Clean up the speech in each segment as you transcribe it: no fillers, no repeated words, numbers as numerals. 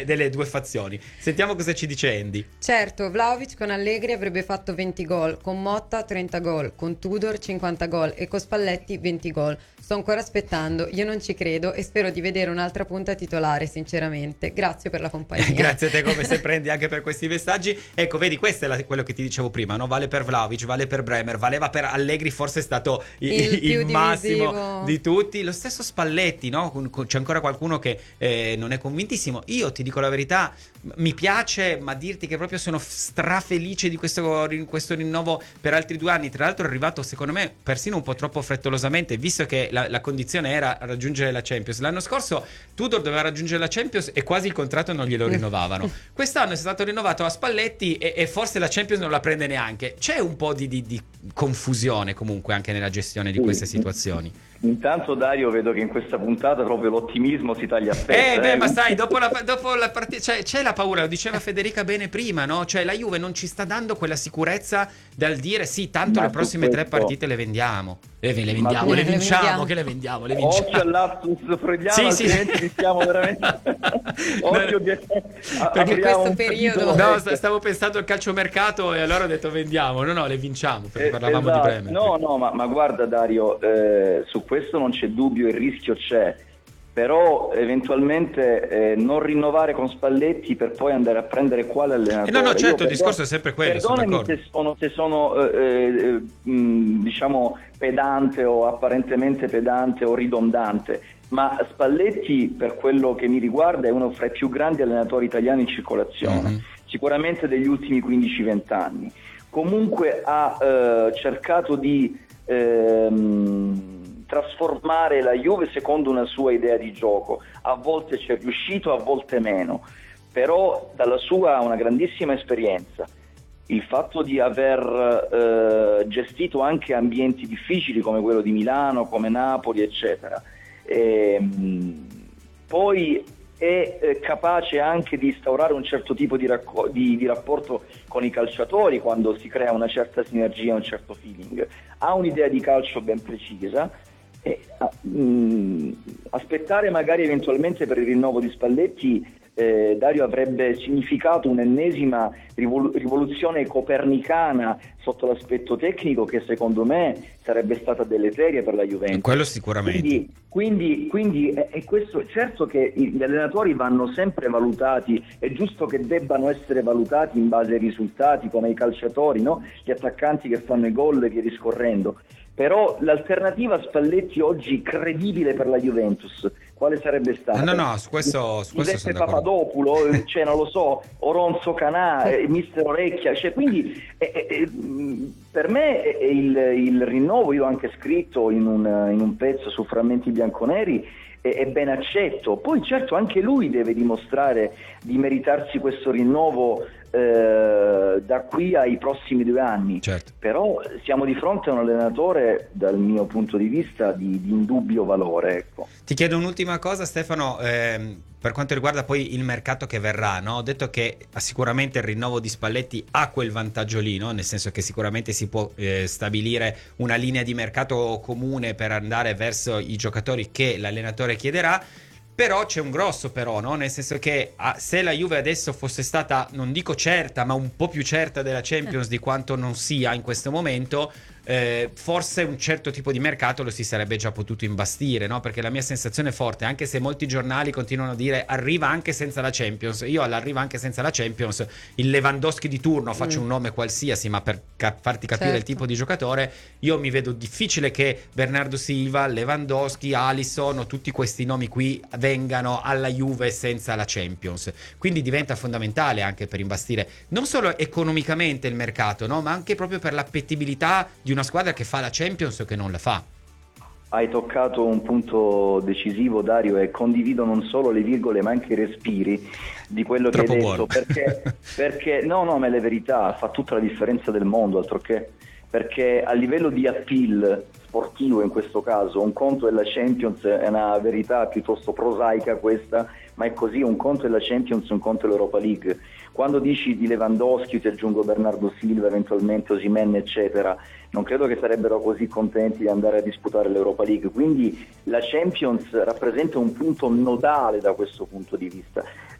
delle due fazioni. Sentiamo cosa ci dice Andy. Certo, Vlahovic con Allegri avrebbe fatto 20 gol, con Motta 30 gol, con Tudor 50 gol e con Spalletti 20 gol. Sto ancora aspettando, io non ci credo e spero di vedere un'altra punta titolare, sinceramente. Grazie per la compagnia. Grazie a te come sempre Andy anche per questi messaggi. Ecco, vedi, questo è quello che ti dicevo prima, no? Vale per Vlahovic, vale per Bremer, valeva per Allegri, forse è stato il massimo di tutti. Lo stesso Spalletti, no? C'è ancora qualcuno che non è convintissimo. Io ti dico la verità, mi piace, ma dirti che proprio sono strafelice di questo rinnovo per altri 2 anni. Tra l'altro è arrivato secondo me persino un po' troppo frettolosamente, visto che la condizione era raggiungere la Champions. L'anno scorso Tudor doveva raggiungere la Champions e quasi il contratto non glielo rinnovavano. Quest'anno è stato rinnovato a Spalletti e forse la Champions non la prende neanche. C'è un po' di confusione comunque anche nella gestione di queste situazioni. Intanto Dario, vedo che in questa puntata proprio l'ottimismo si taglia a pezzi. Ma sai, dopo la partita, cioè, c'è la paura, lo diceva Federica bene prima, no? Cioè la Juve non ci sta dando quella sicurezza dal dire sì, tanto le prossime 3 partite le vendiamo. Le vinciamo, che le vendiamo. Occhio all'aptus freudiano, altrimenti rischiamo veramente. Occhio perché in questo periodo. No, stavo pensando al calciomercato e allora ho detto vendiamo. No, le vinciamo, perché parlavamo di Bremer. No, ma guarda Dario, su questo non c'è dubbio, il rischio c'è. Però eventualmente non rinnovare con Spalletti per poi andare a prendere quale allenatore. No, certo, il discorso è sempre quello. Perdonami se sono diciamo pedante o apparentemente pedante o ridondante, ma Spalletti, per quello che mi riguarda, è uno fra i più grandi allenatori italiani in circolazione, sicuramente degli ultimi 15-20 anni. Comunque ha cercato di trasformare la Juve secondo una sua idea di gioco. A volte ci è riuscito, a volte meno, però dalla sua una grandissima esperienza, il fatto di aver gestito anche ambienti difficili come quello di Milano, come Napoli, eccetera, poi è capace anche di instaurare un certo tipo di rapporto con i calciatori quando si crea una certa sinergia, un certo feeling. Ha un'idea di calcio ben precisa. Aspettare magari eventualmente per il rinnovo di Spalletti, Dario, avrebbe significato un'ennesima rivoluzione copernicana sotto l'aspetto tecnico, che secondo me sarebbe stata deleteria per la Juventus. Quello sicuramente. Quindi è questo, certo che gli allenatori vanno sempre valutati, è giusto che debbano essere valutati in base ai risultati, come i calciatori, no? Gli attaccanti che fanno i gol e via discorrendo. Però l'alternativa a Spalletti oggi credibile per la Juventus quale sarebbe stata? No, su questo sono d'accordo. Papadopoulos, cioè non lo so, Oronzo Canà, Mister Orecchia, cioè quindi per me il rinnovo, io ho anche scritto in un pezzo su Frammenti Bianconeri, è ben accetto. Poi certo anche lui deve dimostrare di meritarsi questo rinnovo da qui ai prossimi 2 anni. Certo. Però siamo di fronte a un allenatore, dal mio punto di vista, di indubbio valore, ecco. Ti chiedo un'ultima cosa, Stefano, per quanto riguarda poi il mercato che verrà, no? Ho detto che sicuramente il rinnovo di Spalletti ha quel vantaggio lì, no? Nel senso che sicuramente si può stabilire una linea di mercato comune per andare verso i giocatori che l'allenatore chiederà. Però c'è un grosso però, no? Nel senso che se la Juve adesso fosse stata, non dico certa, ma un po' più certa della Champions di quanto non sia in questo momento, forse un certo tipo di mercato lo si sarebbe già potuto imbastire, no? Perché la mia sensazione è forte, anche se molti giornali continuano a dire arriva anche senza la Champions. Io all'arriva anche senza la Champions, il Lewandowski di turno, faccio un nome qualsiasi, ma per farti capire il tipo di giocatore, io mi vedo difficile che Bernardo Silva, Lewandowski, Alisson o tutti questi nomi qui vengano alla Juve senza la Champions. Quindi diventa fondamentale anche per imbastire non solo economicamente il mercato, no? Ma anche proprio per l'appetibilità di una squadra che fa la Champions o che non la fa. Hai toccato un punto decisivo, Dario, e condivido non solo le virgole ma anche i respiri di quello che hai detto, buono. perché no, ma è la verità, fa tutta la differenza del mondo, altro che, perché a livello di appeal sportivo in questo caso, un conto è la Champions, è una verità piuttosto prosaica questa, ma è così, un conto è la Champions, un conto è l'Europa League. Quando dici di Lewandowski, ti aggiungo Bernardo Silva, eventualmente Osimhen, eccetera, non credo che sarebbero così contenti di andare a disputare l'Europa League, quindi la Champions rappresenta un punto nodale da questo punto di vista.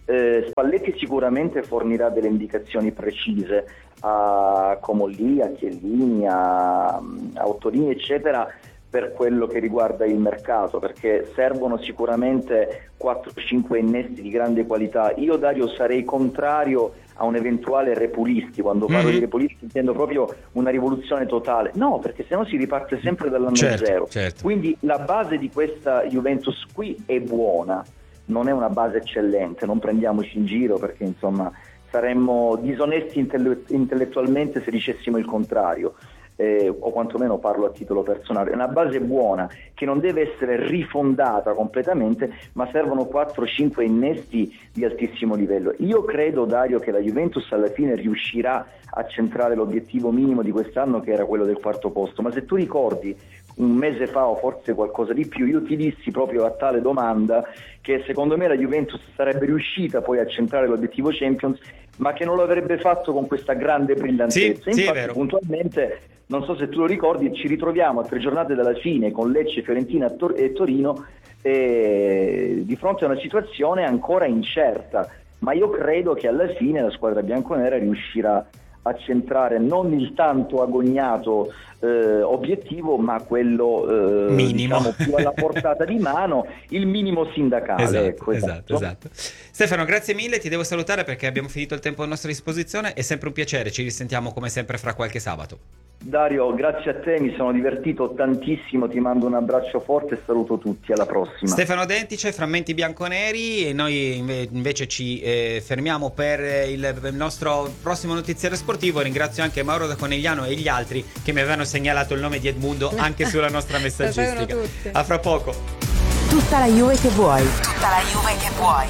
Spalletti sicuramente fornirà delle indicazioni precise a Comolli, a Chiellini, a Ottorini eccetera, per quello che riguarda il mercato, perché servono sicuramente 4-5 innesti di grande qualità. Io, Dario, sarei contrario a un eventuale Repulisti. Quando parlo di Repulisti intendo proprio una rivoluzione totale. No, perché sennò si riparte sempre dall'anno zero. Certo. Quindi la base di questa Juventus qui è buona, non è una base eccellente, non prendiamoci in giro, perché insomma saremmo disonesti intellettualmente se dicessimo il contrario. O quantomeno parlo a titolo personale. È una base buona che non deve essere rifondata completamente, ma servono 4-5 innesti di altissimo livello. Io credo, Dario, che la Juventus alla fine riuscirà a centrare l'obiettivo minimo di quest'anno, che era quello del quarto posto. Ma se tu ricordi, un mese fa o forse qualcosa di più, io ti dissi proprio a tale domanda che secondo me la Juventus sarebbe riuscita poi a centrare l'obiettivo Champions, ma che non lo avrebbe fatto con questa grande brillantezza. Sì, infatti puntualmente, non so se tu lo ricordi, ci ritroviamo a 3 giornate dalla fine con Lecce, Fiorentina e Torino di fronte a una situazione ancora incerta, ma io credo che alla fine la squadra bianconera riuscirà a centrare non il tanto agognato obiettivo, ma quello minimo, diciamo, più alla portata di mano, il minimo sindacale. Esatto. Stefano, grazie mille, ti devo salutare perché abbiamo finito il tempo a nostra disposizione. È sempre un piacere, ci risentiamo come sempre fra qualche sabato. Dario, grazie a te, mi sono divertito tantissimo, ti mando un abbraccio forte e saluto tutti, alla prossima. Stefano Dentice, Frammenti Bianconeri, e noi invece ci fermiamo per il nostro prossimo notiziario sportivo. Ringrazio anche Mauro da Conegliano e gli altri che mi avevano segnalato il nome di Edmundo anche sulla nostra messaggistica. A fra poco. Tutta la Juve che vuoi. Tutta la Juve che vuoi.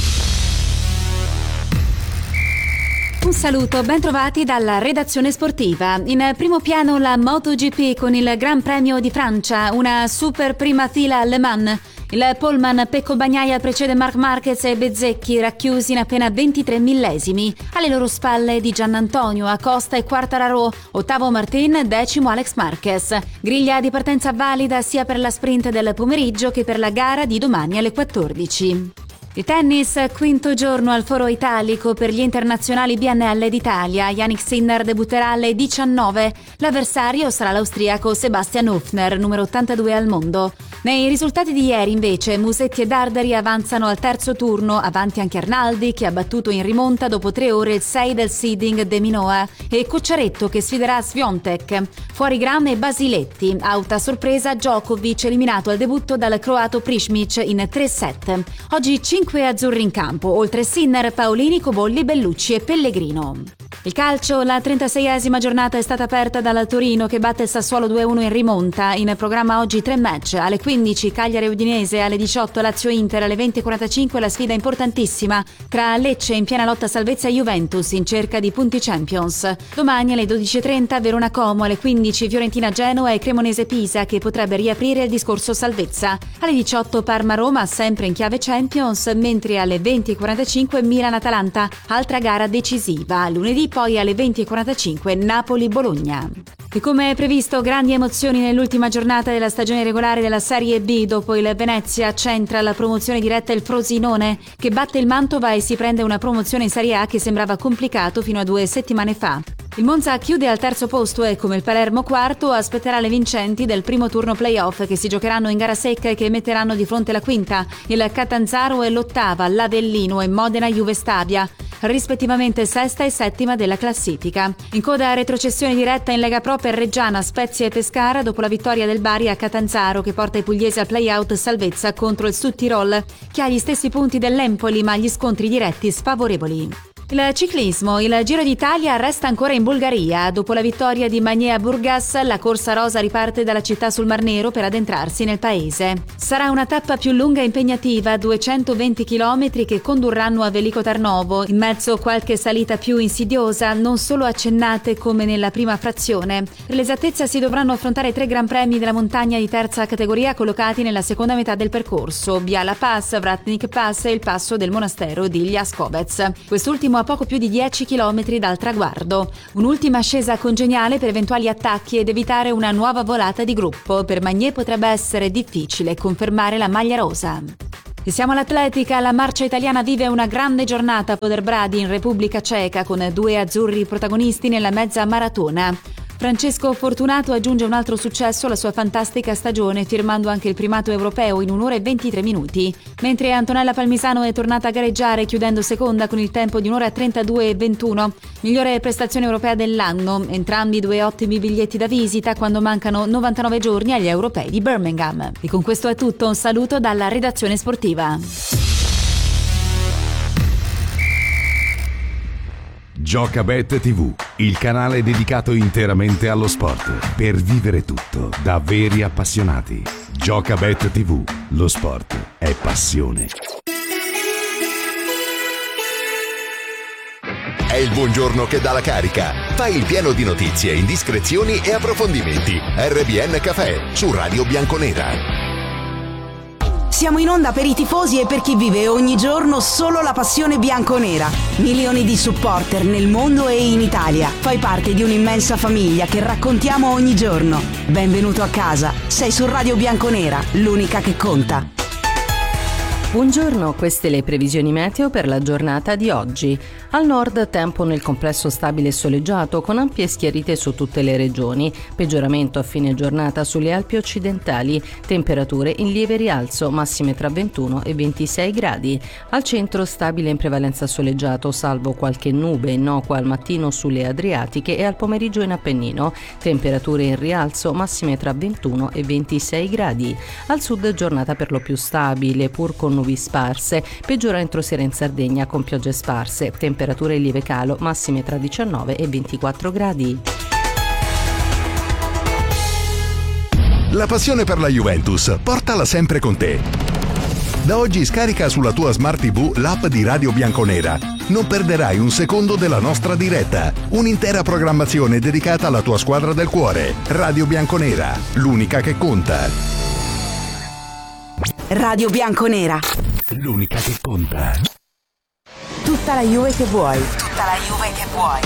Un saluto, ben trovati dalla redazione sportiva. In primo piano la MotoGP con il Gran Premio di Francia, una super prima fila a Le Mans. Il poleman Pecco Bagnaia precede Marc Marquez e Bezzecchi, racchiusi in appena 23 millesimi. Alle loro spalle Di Giannantonio, Acosta e Quartararo, ottavo Martin, decimo Alex Marquez. Griglia di partenza valida sia per la sprint del pomeriggio che per la gara di domani alle 14. Il tennis, quinto giorno al Foro Italico per gli internazionali BNL d'Italia. Jannik Sinner debutterà alle 19. L'avversario sarà l'austriaco Sebastian Hofner, numero 82 al mondo. Nei risultati di ieri, invece, Musetti e Dardari avanzano al terzo turno, avanti anche Arnaldi, che ha battuto in rimonta dopo 3 ore il 6 del seeding De Minoa, e Cocciaretto, che sfiderà Swiatek. Fuori Gram e Basiletti. Auta sorpresa Djokovic, eliminato al debutto dal croato Prismic in 3 set. Oggi 5 azzurri in campo, oltre Sinner, Paolini, Cobolli, Bellucci e Pellegrino. Il calcio, la 36esima giornata è stata aperta dal Torino che batte il Sassuolo 2-1 in rimonta. In programma oggi 3 match, alle 15 Cagliari Udinese, alle 18 Lazio Inter, alle 20:45 la sfida importantissima tra Lecce in piena lotta salvezza e Juventus in cerca di punti Champions. Domani alle 12:30 Verona Como, alle 15 Fiorentina Genoa e Cremonese Pisa, che potrebbe riaprire il discorso salvezza. Alle 18 Parma Roma, sempre in chiave Champions, mentre alle 20:45 Milan Atalanta, altra gara decisiva. Lunedì poi alle 20:45 Napoli Bologna. E come previsto, grandi emozioni nell'ultima giornata della stagione regolare della Serie B. Dopo il Venezia centra la promozione diretta il Frosinone, che batte il Mantova e si prende una promozione in Serie A che sembrava complicato fino a 2 settimane fa. Il Monza chiude al terzo posto e, come il Palermo quarto, aspetterà le vincenti del primo turno playoff che si giocheranno in gara secca e che metteranno di fronte la quinta, il Catanzaro e l'ottava, l'Avellino e Modena Juve Stabia, rispettivamente sesta e settima della classifica. In coda a retrocessione diretta in Lega Pro per Reggiana, Spezia e Pescara dopo la vittoria del Bari a Catanzaro, che porta i pugliesi al play-out salvezza contro il Südtirol, che ha gli stessi punti dell'Empoli ma gli scontri diretti sfavorevoli. Il ciclismo, il Giro d'Italia resta ancora in Bulgaria. Dopo la vittoria di Magné a Burgas, la corsa rosa riparte dalla città sul Mar Nero per addentrarsi nel paese. Sarà una tappa più lunga e impegnativa, 220 km che condurranno a Veliko Tarnovo, in mezzo qualche salita più insidiosa, non solo accennate come nella prima frazione. Per l'esattezza si dovranno affrontare 3 gran premi della montagna di terza categoria collocati nella seconda metà del percorso: Biala Pass, Vratnik Pass e il passo del monastero di Ljaskovetz. Quest'ultimo a poco più di 10 km dal traguardo. Un'ultima scesa congeniale per eventuali attacchi ed evitare una nuova volata di gruppo. Per Magné potrebbe essere difficile confermare la maglia rosa. E siamo all'atletica, la marcia italiana vive una grande giornata a Poderbradi in Repubblica Ceca con 2 azzurri protagonisti nella mezza maratona. Francesco Fortunato aggiunge un altro successo alla sua fantastica stagione firmando anche il primato europeo in 1 ora e 23 minuti, mentre Antonella Palmisano è tornata a gareggiare chiudendo seconda con il tempo di 1 ora e 32 e 21, migliore prestazione europea dell'anno, entrambi 2 ottimi biglietti da visita quando mancano 99 giorni agli europei di Birmingham. E con questo è tutto, un saluto dalla redazione sportiva. Giocabet TV, il canale dedicato interamente allo sport, per vivere tutto da veri appassionati. Giocabet TV, lo sport è passione. È il buongiorno che dà la carica. Fai il pieno di notizie, indiscrezioni e approfondimenti. RBN Café su Radio Bianconera. Siamo in onda per i tifosi e per chi vive ogni giorno solo la passione bianconera. Milioni di supporter nel mondo e in Italia. Fai parte di un'immensa famiglia che raccontiamo ogni giorno. Benvenuto a casa. Sei su Radio Bianconera, l'unica che conta. Buongiorno, queste le previsioni meteo per la giornata di oggi. Al nord tempo nel complesso stabile e soleggiato con ampie schiarite su tutte le regioni. Peggioramento a fine giornata sulle Alpi occidentali. Temperature in lieve rialzo, massime tra 21 e 26 gradi. Al centro stabile in prevalenza soleggiato, salvo qualche nube innocua al mattino sulle Adriatiche e al pomeriggio in Appennino. Temperature in rialzo, massime tra 21 e 26 gradi. Al sud giornata per lo più stabile, pur con nubi sparse. Peggiora entro sera in Sardegna con piogge sparse. Temperature in lieve calo, massime tra 19 e 24 gradi. La passione per la Juventus, portala sempre con te. Da oggi scarica sulla tua Smart TV l'app di Radio Bianconera. Non perderai un secondo della nostra diretta. Un'intera programmazione dedicata alla tua squadra del cuore. Radio Bianconera, l'unica che conta. Radio Bianconera. L'unica che conta. Tutta la Juve che vuoi. Tutta la Juve che vuoi.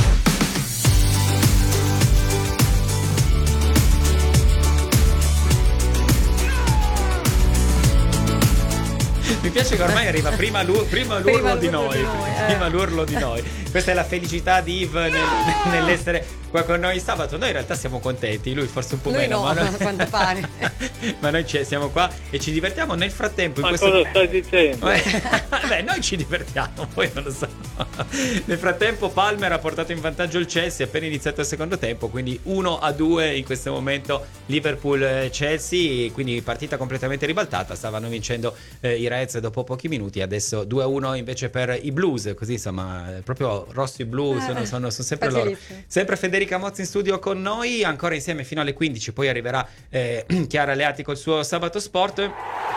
Mi piace che ormai arriva prima l'urlo di noi. Prima l'urlo di noi. Questa è la felicità di Yves nell'essere qua con noi sabato. Noi in realtà siamo contenti, lui forse un po' lui meno, no, ma noi... quanto pare. Ma noi siamo qua e ci divertiamo nel frattempo. Ma cosa stai dicendo? Beh, noi ci divertiamo, poi non lo so. Nel frattempo Palmer ha portato in vantaggio il Chelsea appena iniziato il secondo tempo, quindi 1-2 in questo momento Liverpool-Chelsea, quindi partita completamente ribaltata. Stavano vincendo i Reds dopo pochi minuti, adesso 2-1 invece per i Blues, così insomma proprio rossi blu sono sempre loro. Sempre Federica Mozzi in studio con noi, ancora insieme fino alle 15, poi arriverà Chiara Leati col suo Sabato Sport.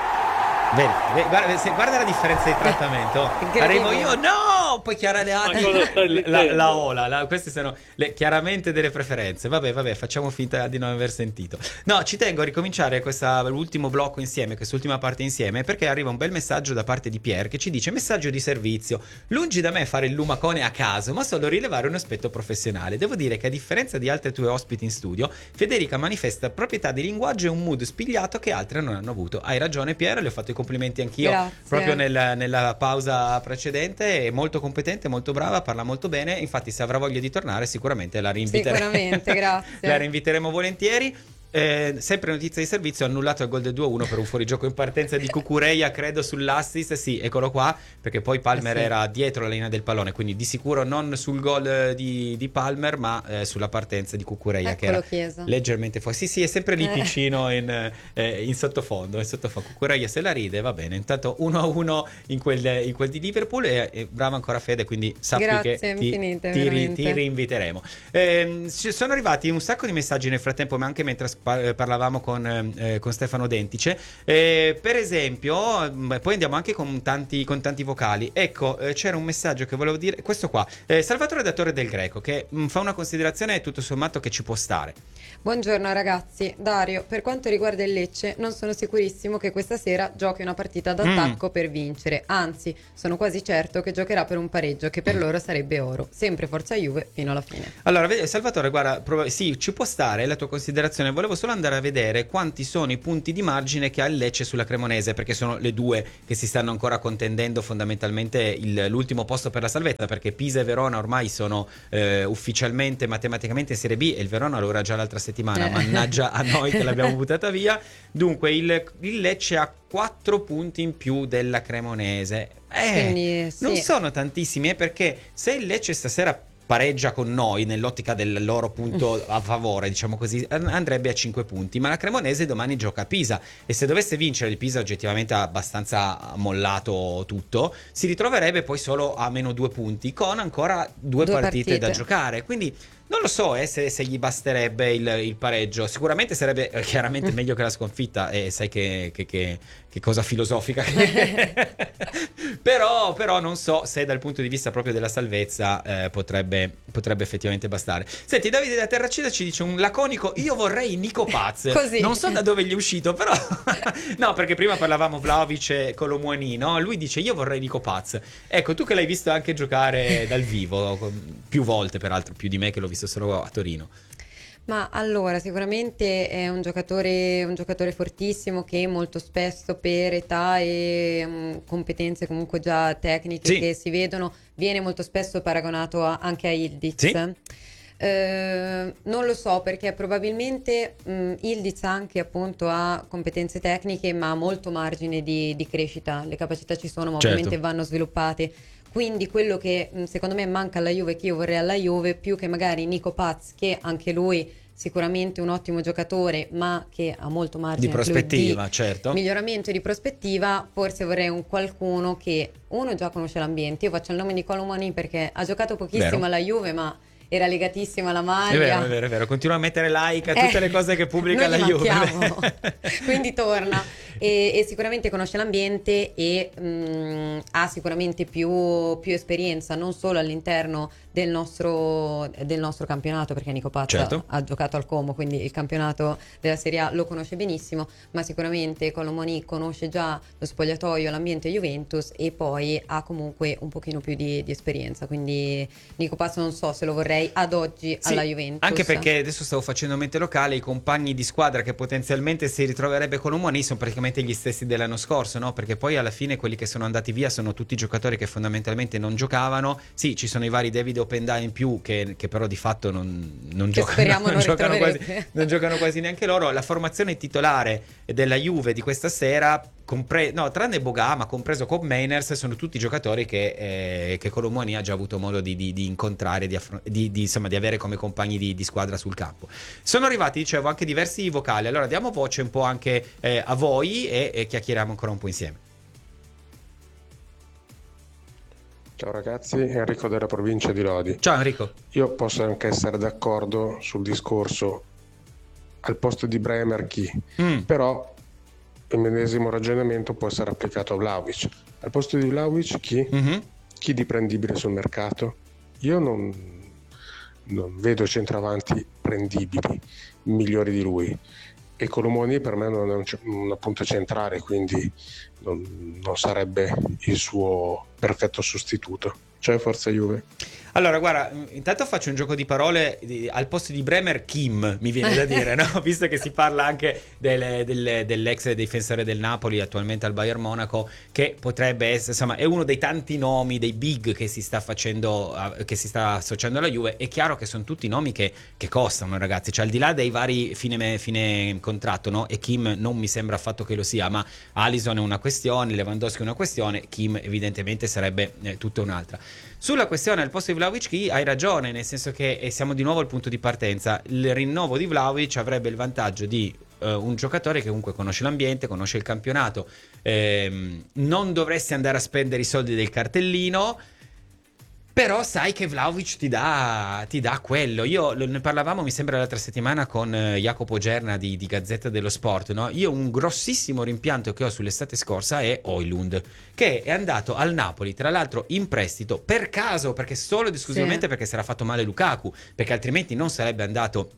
Guarda la differenza di trattamento. Arrivo io, no! Poi Chiara Leati la Ola. Queste sono chiaramente delle preferenze. Vabbè, facciamo finta di non aver sentito. No, ci tengo a ricominciare l'ultimo blocco insieme, quest'ultima parte insieme, perché arriva un bel messaggio da parte di Pier che ci dice: messaggio di servizio. Lungi da me fare il lumacone a caso, ma solo rilevare un aspetto professionale. Devo dire che a differenza di altre tue ospiti in studio, Federica manifesta proprietà di linguaggio e un mood spigliato che altre non hanno avuto. Hai ragione Pier, le ho fatto i complimenti anch'io. Grazie. Proprio nella pausa precedente. È molto competente, molto brava, parla molto bene. Infatti se avrà voglia di tornare sicuramente la rinviteremo. Sicuramente, grazie. La rinviteremo volentieri. Sempre notizia di servizio, annullato il gol del 2-1 per un fuorigioco in partenza di Cucureia, credo sull'assist. Sì, eccolo qua, perché poi Palmer era dietro la linea del pallone, quindi di sicuro non sul gol di Palmer, ma sulla partenza di Cucureia, che era leggermente fuori. Sì, è sempre lì piccino in sottofondo. Cucureia se la ride, va bene. Intanto 1-1 in quel di Liverpool e brava ancora Fede, quindi sappi grazie, che ti rinviteremo. Sono arrivati un sacco di messaggi nel frattempo, ma anche mentre parlavamo con Stefano Dentice, per esempio. Poi andiamo anche con tanti vocali. Ecco, c'era un messaggio che volevo dire, questo qua, Salvatore Datore del Greco, che fa una considerazione tutto sommato che ci può stare. Buongiorno ragazzi. Dario, per quanto riguarda il Lecce, non sono sicurissimo che questa sera giochi una partita d'attacco per vincere, anzi sono quasi certo che giocherà per un pareggio che per loro sarebbe oro. Sempre forza Juve fino alla fine. Allora Salvatore, guarda, sì, ci può stare la tua considerazione. Volevo volevo solo andare a vedere quanti sono i punti di margine che ha il Lecce sulla Cremonese, perché sono le due che si stanno ancora contendendo fondamentalmente l'ultimo posto per la salvezza, perché Pisa e Verona ormai sono ufficialmente, matematicamente in Serie B, e il Verona lo era già l'altra settimana, mannaggia a noi che l'abbiamo buttata via. Dunque il Lecce ha 4 punti in più della Cremonese. Quindi, sì. Non sono tantissimi, perché se il Lecce stasera pareggia con noi nell'ottica del loro punto a favore, diciamo così, andrebbe a 5 punti, ma la Cremonese domani gioca a Pisa, e se dovesse vincere, il Pisa oggettivamente ha abbastanza mollato tutto, si ritroverebbe poi solo a meno 2 punti con ancora due partite da giocare, quindi non lo so se gli basterebbe il pareggio. Sicuramente sarebbe chiaramente meglio che la sconfitta, e sai che cosa filosofica però non so se dal punto di vista proprio della salvezza potrebbe effettivamente bastare. Senti, Davide da Terracina ci dice un laconico: io vorrei Nico Paz. Così. Non so da dove gli è uscito, però no, perché prima parlavamo Vlahovic e Kolomuani, no? Lui dice io vorrei Nico Paz. Ecco, tu che l'hai visto anche giocare dal vivo più volte, peraltro più di me che l'ho visto solo a Torino. Ma allora, sicuramente è un giocatore fortissimo, che molto spesso per età e competenze comunque già tecniche che si vedono, viene molto spesso paragonato anche a Ildiz. Sì. Non lo so, perché probabilmente Ildiz anche appunto ha competenze tecniche, ma ha molto margine di crescita. Le capacità ci sono, ma ovviamente vanno sviluppate. Quindi quello che secondo me manca alla Juve, che io vorrei alla Juve, più che magari Nico Paz, che anche lui sicuramente un ottimo giocatore, ma che ha molto margine di prospettiva, certo, miglioramento e di prospettiva, forse vorrei un qualcuno che uno già conosce l'ambiente. Io faccio il nome di Kolomuani perché ha giocato pochissimo alla Juve, ma era legatissima alla maglia. È vero. Continua a mettere like a tutte le cose che pubblica la Juve. Quindi torna e sicuramente conosce l'ambiente e ha sicuramente più esperienza, non solo all'interno del nostro campionato, perché Nico Paz ha giocato al Como, quindi il campionato della Serie A lo conosce benissimo, ma sicuramente Kolomuani conosce già lo spogliatoio, l'ambiente Juventus, e poi ha comunque un pochino più di esperienza. Quindi Nico Paz non so se lo vorrei ad oggi alla Juventus, anche perché adesso stavo facendo mente locale, i compagni di squadra che potenzialmente si ritroverebbe Kolomuani sono praticamente gli stessi dell'anno scorso, no? Perché poi alla fine quelli che sono andati via sono tutti giocatori che fondamentalmente non giocavano. Sì, ci sono i vari David Openda in più che però di fatto non giocano quasi neanche loro. La formazione titolare della Juve di questa sera, tranne Boga, ma compreso Cobb Mainers, sono tutti giocatori che Kolomuani ha già avuto modo di incontrare, di avere come compagni di squadra sul campo. Sono arrivati, dicevo, anche diversi vocali. Allora diamo voce un po' anche a voi e chiacchieriamo ancora un po' insieme. Ciao ragazzi, Enrico della provincia di Lodi. Ciao Enrico. Io posso anche essere d'accordo sul discorso al posto di Bremer chi, però il medesimo ragionamento può essere applicato a Vlahovic. Al posto di Vlahovic chi? Chi di prendibile sul mercato? Io non vedo centravanti prendibili migliori di lui, e Kolomuani per me non è una punta centrale, quindi non sarebbe il suo perfetto sostituto. Ciao, forza Juve. Allora, guarda, intanto faccio un gioco di parole. Al posto di Bremer, Kim, mi viene da dire, no? Visto che si parla anche dell'ex difensore del Napoli, attualmente al Bayern Monaco, che potrebbe essere, insomma, è uno dei tanti nomi, dei big che si sta facendo, che si sta associando alla Juve. È chiaro che sono tutti nomi che costano, ragazzi, cioè al di là dei vari fine contratto, no? E Kim non mi sembra affatto che lo sia, ma Alisson è una questione, Lewandowski è una questione, Kim evidentemente sarebbe tutta un'altra. Sulla questione al posto di Vlahovic hai ragione, nel senso che siamo di nuovo al punto di partenza. Il rinnovo di Vlahovic avrebbe il vantaggio di un giocatore che comunque conosce l'ambiente, conosce il campionato, non dovresti andare a spendere i soldi del cartellino, però sai che Vlahovic ti dà quello. Ne parlavamo, mi sembra, l'altra settimana con Jacopo Gerna di Gazzetta dello Sport, no? Io un grossissimo rimpianto che ho sull'estate scorsa è Højlund, che è andato al Napoli, tra l'altro in prestito, per caso, perché solo ed esclusivamente perché si era fatto male Lukaku, perché altrimenti non sarebbe andato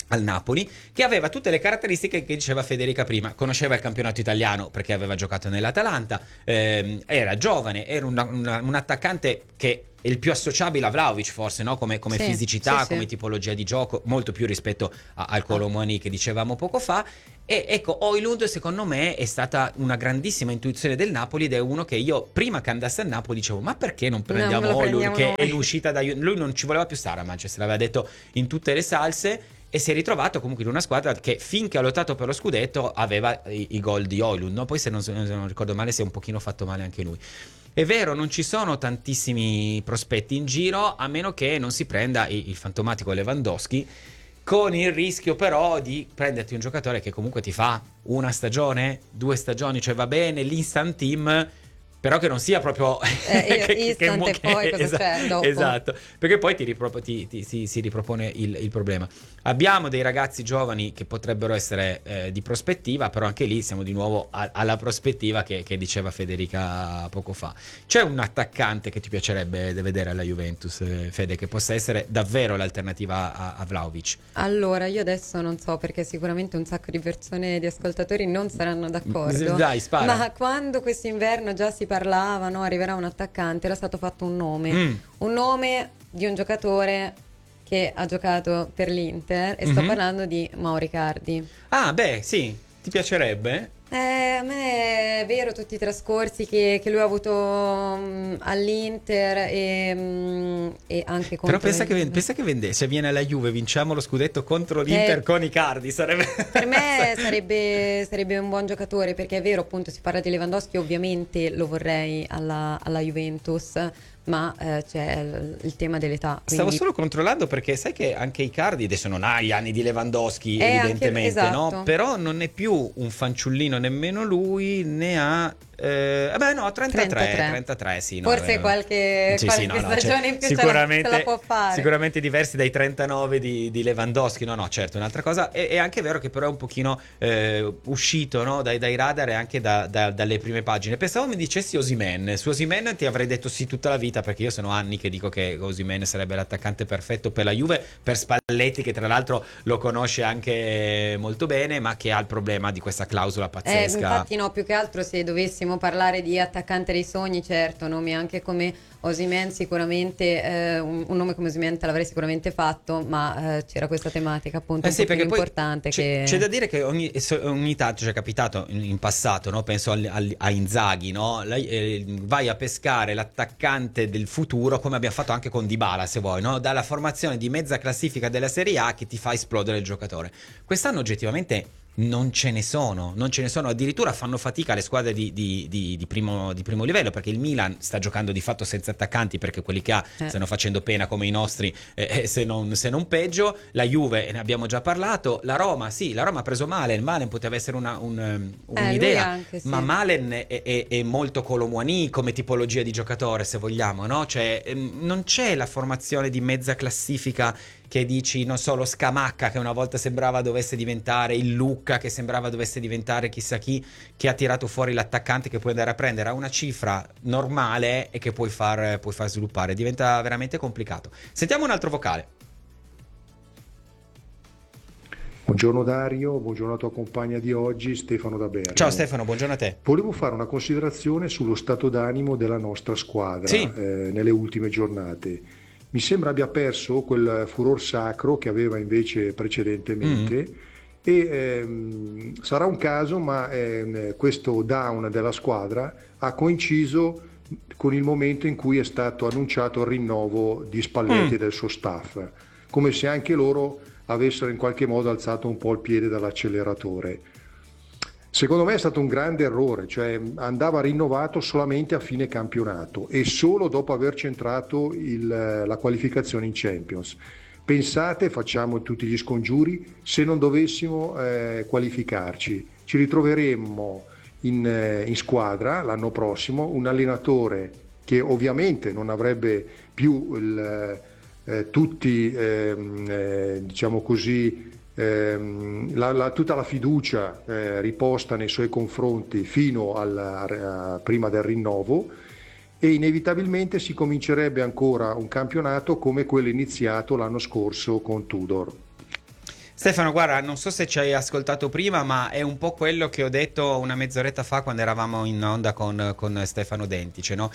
al Napoli, che aveva tutte le caratteristiche che diceva Federica prima. Conosceva il campionato italiano perché aveva giocato nell'Atalanta, era giovane, era un attaccante che è il più associabile a Vlahovic forse, no? Come Sì, fisicità, sì, come sì. tipologia di gioco, molto più rispetto al Colomoni che dicevamo poco fa. E ecco, Højlund secondo me è stata una grandissima intuizione del Napoli, ed è uno che io prima che andasse al Napoli dicevo: ma perché non prendiamo lo Højlund, prendiamo che noi. è l'uscita da lui non ci voleva più stare a Manchester, l'aveva detto in tutte le salse, e si è ritrovato comunque in una squadra che finché ha lottato per lo scudetto aveva i gol di Højlund, no? Poi se non ricordo male si è un pochino fatto male anche lui. È vero, non ci sono tantissimi prospetti in giro, a meno che non si prenda il fantomatico Lewandowski, con il rischio però di prenderti un giocatore che comunque ti fa una stagione, 2 stagioni, cioè va bene l'instant team, però che non sia proprio instant e poi cosa c'è dopo? Esatto, perché poi si ripropone il problema. Abbiamo dei ragazzi giovani che potrebbero essere di prospettiva, però anche lì siamo di nuovo alla prospettiva che diceva Federica poco fa. C'è un attaccante che ti piacerebbe vedere alla Juventus, Fede, che possa essere davvero l'alternativa a Vlahovic? Allora, io adesso non so, perché sicuramente un sacco di persone, di ascoltatori non saranno d'accordo. Dai, spara. Ma quando quest'inverno già si parlava, no, arriverà un attaccante, era stato fatto un nome. Un nome di un giocatore che ha giocato per l'Inter, e sto parlando di Mauro Icardi. Ah, beh, sì, ti piacerebbe? A me è vero tutti i trascorsi che lui ha avuto all'Inter e anche contro. Però pensa che se viene alla Juve vinciamo lo scudetto contro l'Inter con Icardi, sarebbe per me sarebbe un buon giocatore, perché è vero, appunto, si parla di Lewandowski, ovviamente lo vorrei alla Juventus, ma c'è il tema dell'età. Stavo solo controllando, perché sai che anche Icardi adesso non ha gli anni di Lewandowski, evidentemente, anche, esatto. no? Però non è più un fanciullino nemmeno lui, ne ha 33, sì, no, forse qualche stagione in più se la può fare. Sicuramente diversi dai 39 di Lewandowski, no, certo, un'altra cosa. È anche vero che però è un pochino uscito, no, dai radar e anche dalle prime pagine. Pensavo mi dicessi Osimhen. Su Osimhen ti avrei detto sì tutta la vita, perché io sono anni che dico che Osimhen sarebbe l'attaccante perfetto per la Juve, per Spalletti, che tra l'altro lo conosce anche molto bene, ma che ha il problema di questa clausola pazzesca. Infatti no, più che altro se dovessimo parlare di attaccante dei sogni, certo, nomi anche come Osimhen sicuramente, un nome come Osimhen te l'avrei sicuramente fatto, ma c'era questa tematica appunto un po' più importante. C'è da dire che ogni tanto ci è capitato in passato, no? Penso a Inzaghi, no? Vai a pescare l'attaccante del futuro, come abbiamo fatto anche con Dybala, se vuoi, no? Dalla formazione di mezza classifica della Serie A che ti fa esplodere il giocatore. Quest'anno oggettivamente non ce ne sono, addirittura fanno fatica le squadre di primo livello, perché il Milan sta giocando di fatto senza attaccanti, perché quelli che ha stanno facendo pena come i nostri, se non peggio. La Juve ne abbiamo già parlato, la Roma ha preso Malen poteva essere un'idea, anche, sì. ma Malen è molto Colomwani come tipologia di giocatore, se vogliamo, no? Cioè non c'è la formazione di mezza classifica che dici, non so, lo Scamacca che una volta sembrava dovesse diventare il Lucca, che sembrava dovesse diventare chissà chi, che ha tirato fuori l'attaccante che puoi andare a prendere a una cifra normale e che puoi far sviluppare. Diventa veramente complicato. Sentiamo un altro vocale. Buongiorno Dario, buongiorno alla tua compagna di oggi, Stefano da Bergamo. Ciao Stefano, buongiorno a te. Volevo fare una considerazione sullo stato d'animo della nostra squadra, sì, nelle ultime giornate. Mi sembra abbia perso quel furor sacro che aveva invece precedentemente, e sarà un caso, ma questo down della squadra ha coinciso con il momento in cui è stato annunciato il rinnovo di Spalletti e del suo staff, come se anche loro avessero in qualche modo alzato un po' il piede dall'acceleratore. Secondo me è stato un grande errore, cioè andava rinnovato solamente a fine campionato e solo dopo aver centrato la qualificazione in Champions. Pensate, facciamo tutti gli scongiuri, se non dovessimo qualificarci, ci ritroveremmo in squadra l'anno prossimo un allenatore che ovviamente non avrebbe più diciamo così, tutta la fiducia riposta nei suoi confronti fino prima del rinnovo, e inevitabilmente si comincerebbe ancora un campionato come quello iniziato l'anno scorso con Tudor. Stefano, guarda, non so se ci hai ascoltato prima, ma è un po' quello che ho detto una mezz'oretta fa quando eravamo in onda con Stefano Dentice, no?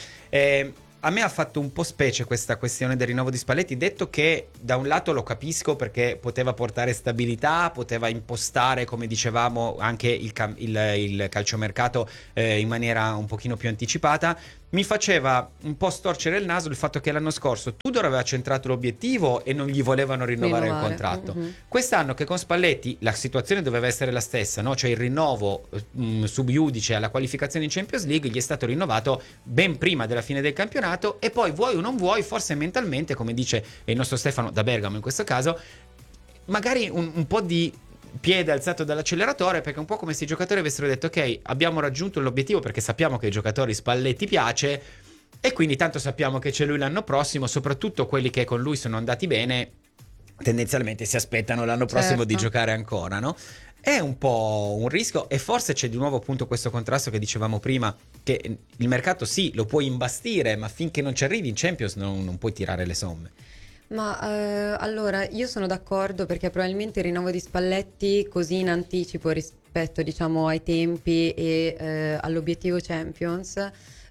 A me ha fatto un po' specie questa questione del rinnovo di Spalletti, detto che da un lato lo capisco perché poteva portare stabilità, poteva impostare, come dicevamo, anche il calciomercato in maniera un pochino più anticipata. Mi faceva un po' storcere il naso il fatto che l'anno scorso Tudor aveva centrato l'obiettivo e non gli volevano rinnovare il contratto. Quest'anno che con Spalletti la situazione doveva essere la stessa, no? Cioè il rinnovo sub iudice alla qualificazione in Champions League gli è stato rinnovato ben prima della fine del campionato, e poi vuoi o non vuoi, forse mentalmente, come dice il nostro Stefano da Bergamo in questo caso, magari un po' di piede alzato dall'acceleratore, perché è un po' come se i giocatori avessero detto: ok, abbiamo raggiunto l'obiettivo, perché sappiamo che ai giocatori Spalletti piace e quindi tanto sappiamo che c'è lui l'anno prossimo, soprattutto quelli che con lui sono andati bene tendenzialmente si aspettano l'anno prossimo di giocare ancora, no? È un po' un rischio, e forse c'è di nuovo appunto questo contrasto che dicevamo prima, che il mercato sì, lo puoi imbastire, ma finché non ci arrivi in Champions non puoi tirare le somme. Ma allora io sono d'accordo, perché probabilmente il rinnovo di Spalletti così in anticipo rispetto, diciamo, ai tempi e all'obiettivo Champions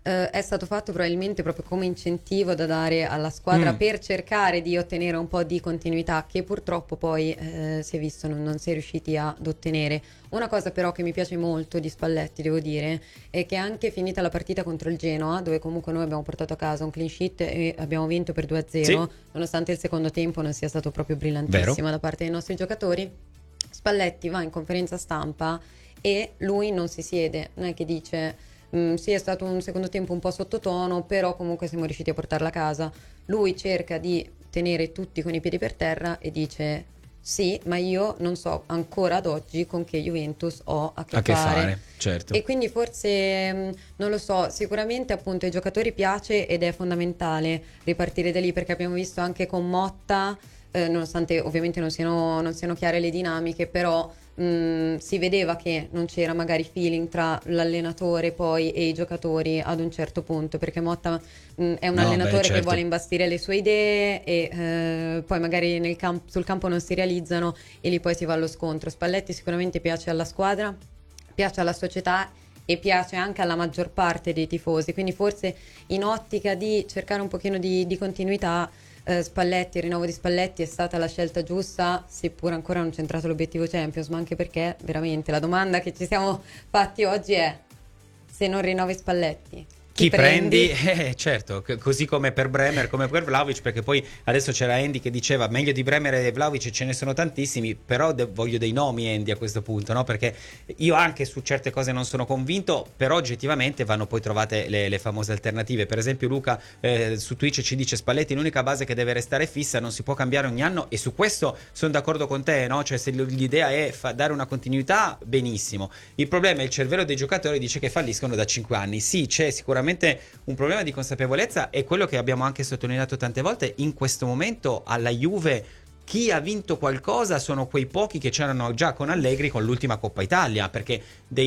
è stato fatto probabilmente proprio come incentivo da dare alla squadra per cercare di ottenere un po' di continuità, che purtroppo poi si è visto non si è riusciti ad ottenere. Una cosa però che mi piace molto di Spalletti, devo dire, è che anche finita la partita contro il Genoa, dove comunque noi abbiamo portato a casa un clean sheet e abbiamo vinto per 2-0, nonostante il secondo tempo non sia stato proprio brillantissimo da parte dei nostri giocatori, Spalletti va in conferenza stampa e lui non si siede, non è che dice sì, è stato un secondo tempo un po' sottotono, però comunque siamo riusciti a portarla a casa. Lui cerca di tenere tutti con i piedi per terra e dice: sì, ma io non so ancora ad oggi con che Juventus ho a che fare. Certo. E quindi forse, non lo so, sicuramente appunto ai giocatori piace ed è fondamentale ripartire da lì, perché abbiamo visto anche con Motta, nonostante ovviamente non siano chiare le dinamiche, però si vedeva che non c'era magari feeling tra l'allenatore poi e i giocatori ad un certo punto, perché Motta è un allenatore che vuole imbastire le sue idee e poi magari sul campo non si realizzano e lì poi si va allo scontro. Spalletti sicuramente piace alla squadra, piace alla società e piace anche alla maggior parte dei tifosi, quindi forse in ottica di cercare un pochino di continuità, Spalletti, il rinnovo di Spalletti è stata la scelta giusta, seppur ancora non centrato l'obiettivo Champions, ma anche perché veramente la domanda che ci siamo fatti oggi è: se non rinnovi Spalletti, chi prendi? Certo, così come per Bremer, come per Vlahovic, perché poi adesso c'era Andy che diceva meglio di Bremer e Vlahovic ce ne sono tantissimi, però voglio dei nomi, Andy, a questo punto, no? Perché io anche su certe cose non sono convinto, però oggettivamente vanno poi trovate le famose alternative. Per esempio Luca su Twitch ci dice: Spalletti l'unica base che deve restare fissa, non si può cambiare ogni anno, e su questo sono d'accordo con te, no? Cioè se l'idea è dare una continuità, benissimo. Il problema è il cervello dei giocatori, dice che falliscono da 5 anni. Sì, c'è sicuramente un problema di consapevolezza, è quello che abbiamo anche sottolineato tante volte. In questo momento alla Juve chi ha vinto qualcosa sono quei pochi che c'erano già con Allegri con l'ultima Coppa Italia, perché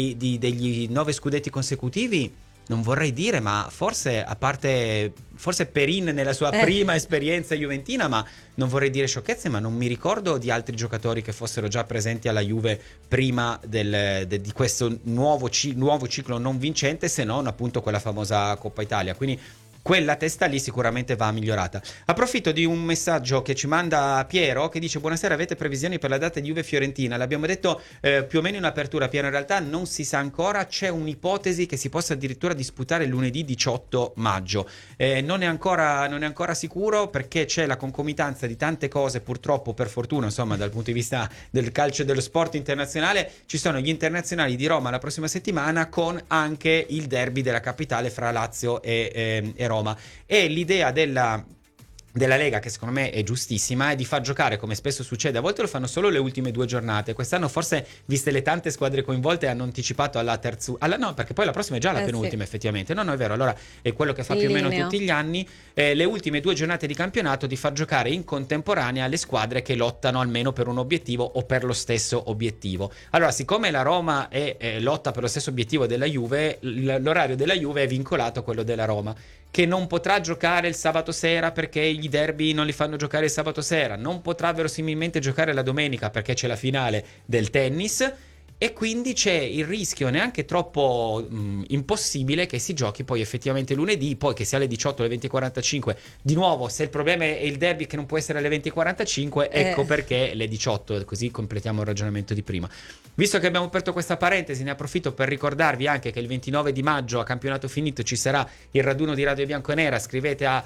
degli 9 scudetti consecutivi non vorrei dire, ma forse a parte forse Perin nella sua prima esperienza juventina, ma non vorrei dire sciocchezze, ma non mi ricordo di altri giocatori che fossero già presenti alla Juve prima di questo nuovo ciclo non vincente, se non appunto quella famosa Coppa Italia. Quindi quella testa lì sicuramente va migliorata. Approfitto di un messaggio che ci manda Piero, che dice: buonasera, avete previsioni per la data di Juve-Fiorentina? L'abbiamo detto più o meno in apertura, Piero, in realtà non si sa ancora, c'è un'ipotesi che si possa addirittura disputare lunedì 18 maggio. Non è ancora sicuro, perché c'è la concomitanza di tante cose, purtroppo, per fortuna, insomma, dal punto di vista del calcio e dello sport internazionale. Ci sono gli internazionali di Roma la prossima settimana, con anche il derby della capitale fra Lazio e Roma, e l'idea della Lega, che secondo me è giustissima, è di far giocare, come spesso succede, a volte lo fanno solo le ultime 2 giornate. Quest'anno forse, viste le tante squadre coinvolte, hanno anticipato alla no, perché poi la prossima è già la penultima, effettivamente. No, è vero, allora è quello che fa più o meno tutti gli anni, le ultime 2 giornate di campionato, di far giocare in contemporanea le squadre che lottano almeno per un obiettivo o per lo stesso obiettivo. Allora, siccome la Roma lotta per lo stesso obiettivo della Juve, l'orario della Juve è vincolato a quello della Roma. che non potrà giocare il sabato sera perché gli derby non li fanno giocare il sabato sera, non potrà verosimilmente giocare la domenica perché c'è la finale del tennis, e quindi c'è il rischio neanche troppo impossibile che si giochi poi effettivamente lunedì, poi che sia alle 18 alle 20:45. Di nuovo, se il problema è il derby che non può essere alle 20:45, ecco perché le 18, così completiamo il ragionamento di prima. Visto che abbiamo aperto questa parentesi, ne approfitto per ricordarvi anche che il 29 di maggio a campionato finito ci sarà il raduno di Radio Bianconera. Scrivete a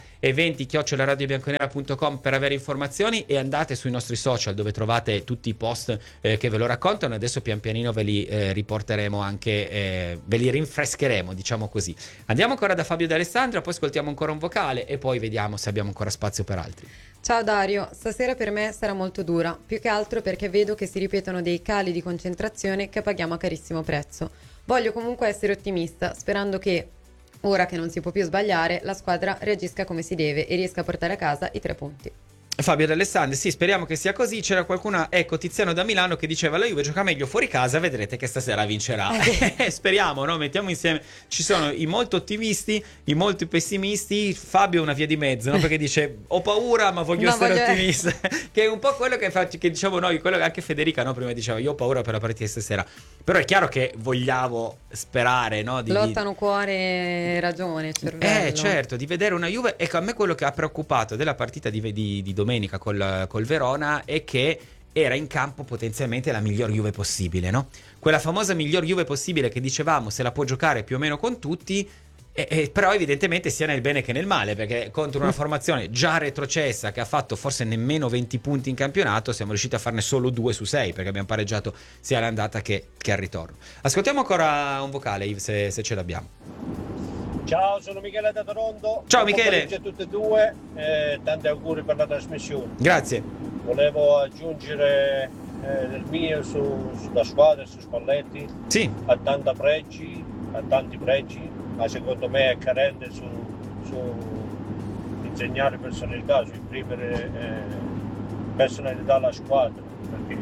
eventi@radiobianconera.com per avere informazioni, e andate sui nostri social dove trovate tutti i post che ve lo raccontano. Adesso pian pianino ve li riporteremo anche, ve li rinfrescheremo, diciamo così. Andiamo ancora da Fabio D'Alessandro, poi ascoltiamo ancora un vocale e poi vediamo se abbiamo ancora spazio per altri. Ciao Dario, stasera per me sarà molto dura, più che altro perché vedo che si ripetono dei cali di concentrazione che paghiamo a carissimo prezzo. Voglio comunque essere ottimista, sperando che, ora che non si può più sbagliare, la squadra reagisca come si deve e riesca a portare a casa i 3 punti. Fabio D'Alessandro, sì, speriamo che sia così. C'era qualcuno, ecco, Tiziano da Milano, che diceva: la Juve gioca meglio fuori casa, vedrete che stasera vincerà. Speriamo, no? Mettiamo insieme. Ci sono i molto ottimisti, i molto pessimisti. Fabio è una via di mezzo, no? Perché dice: ho paura ma voglio essere ottimista. Che è un po' quello che diciamo noi, quello che anche Federica, no? Prima diceva: io ho paura per la partita di stasera. Però è chiaro che vogliamo sperare, no? Lottano cuore e ragione, cervello. Certo, di vedere una Juve. Ecco, a me quello che ha preoccupato della partita di domenica col Verona è che era in campo potenzialmente la miglior Juve possibile, no? Quella famosa miglior Juve possibile che dicevamo se la può giocare più o meno con tutti, però evidentemente sia nel bene che nel male, perché contro una formazione già retrocessa che ha fatto forse nemmeno 20 punti in campionato siamo riusciti a farne solo 2 su 6, perché abbiamo pareggiato sia all'andata che al ritorno. Ascoltiamo ancora un vocale, Yves, se ce l'abbiamo. Ciao, sono Michele da Toronto. Ciao Michele. Buon pomeriggio a tutte e due, tanti auguri per la trasmissione. Grazie. Volevo aggiungere del mio sulla squadra, su Spalletti. Sì. Ha tanti pregi, ma secondo me è carente su insegnare personalità, su imprimere personalità alla squadra, perché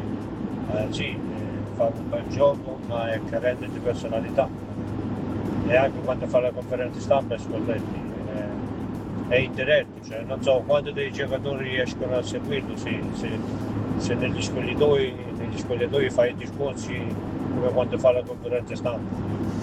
fa un bel gioco, ma è carente di personalità. E anche quando fa la conferenza stampa è indiretto, cioè non so quanti dei giocatori riescono a seguirlo, se negli spogliatoi fa i discorsi come quando fa la conferenza stampa.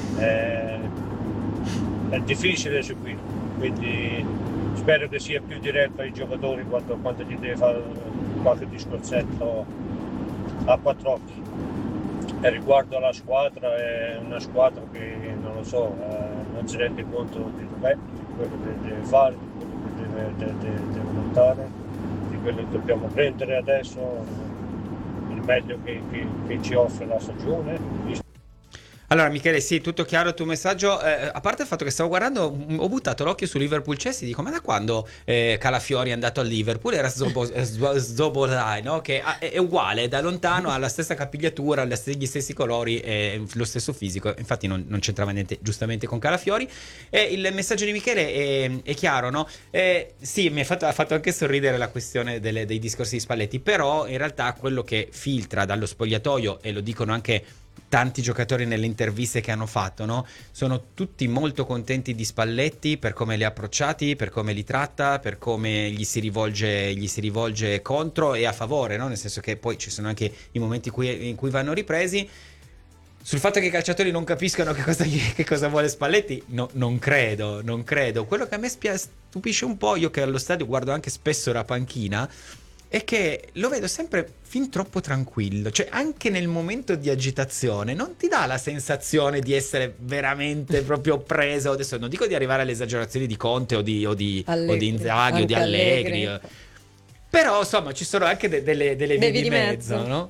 È difficile seguirlo, quindi spero che sia più diretto ai giocatori quando gli deve fare qualche discorsetto a 4 occhi. E riguardo alla squadra, è una squadra che non lo so, non si rende conto di quello che deve fare, di quello che deve lottare, di quello che dobbiamo prendere adesso, il meglio che ci offre la stagione. Allora Michele, sì, tutto chiaro il tuo messaggio, a parte il fatto che stavo guardando, ho buttato l'occhio su Liverpool-Chelsea, dico: ma da quando Calafiori è andato al Liverpool? Era Szoboszlai, no? Che è uguale, da lontano, ha la stessa capigliatura, gli stessi colori, lo stesso fisico, infatti non c'entrava niente giustamente con Calafiori. E il messaggio di Michele è chiaro, no? Sì, ha fatto anche sorridere la questione dei discorsi di Spalletti, però in realtà quello che filtra dallo spogliatoio, e lo dicono anche tanti giocatori nelle interviste che hanno fatto, no? Sono tutti molto contenti di Spalletti per come li ha approcciati, per come li tratta, per come gli si rivolge contro e a favore, no? Nel senso che poi ci sono anche i momenti in cui vanno ripresi. Sul fatto che i calciatori non capiscano che cosa vuole Spalletti, no, non credo. Quello che a me stupisce un po', io che allo stadio guardo anche spesso la panchina, è che lo vedo sempre fin troppo tranquillo, cioè anche nel momento di agitazione non ti dà la sensazione di essere veramente proprio preso. Adesso non dico di arrivare alle esagerazioni di Conte o di Inzaghi o di Allegri. Però insomma ci sono anche delle vie di mezzo, no?